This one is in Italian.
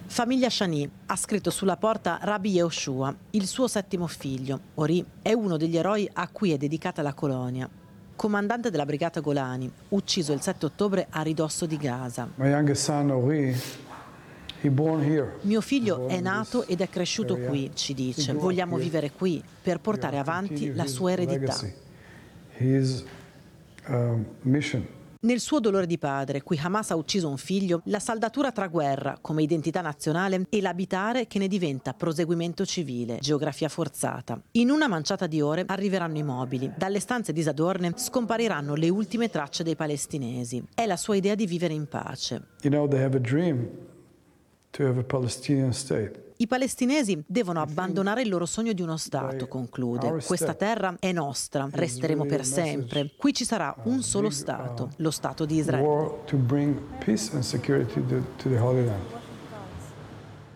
Famiglia Shani ha scritto sulla porta Rabbi Yehoshua, il suo settimo figlio. Ori è uno degli eroi a cui è dedicata la colonia. Comandante della brigata Golani, ucciso il 7 ottobre a ridosso di Gaza. My youngest son, Ori, he born here. Mio figlio è nato ed è cresciuto qui, ci dice. Vogliamo vivere qui per portare avanti la sua eredità. His mission. Nel suo dolore di padre, cui Hamas ha ucciso un figlio, la saldatura tra guerra come identità nazionale e l'abitare che ne diventa proseguimento civile, geografia forzata. In una manciata di ore arriveranno i mobili. Dalle stanze disadorne scompariranno le ultime tracce dei palestinesi. È la sua idea di vivere in pace. You know, they have a dream to have a Palestinian state. I palestinesi devono abbandonare il loro sogno di uno Stato, conclude. Questa terra è nostra, resteremo per sempre. Qui ci sarà un solo Stato, lo Stato di Israele. War to bring peace and security to the Holy Land.